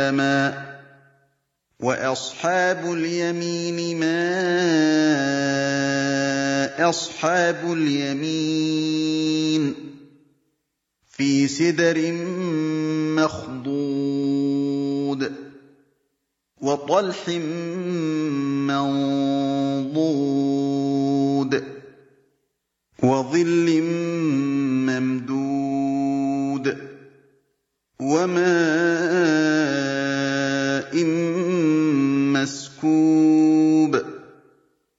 وَأَصْحَابُ الْيَمِينِ مَا أَصْحَابُ الْيَمِينِ فِي سِدْرٍ مَّخْضُودٍ وَطَلْحٍ مَّنضُودٍ وَظِلٍّ مَّمْدُودٍ وَمَاءٍ مَّسْكُوبٍ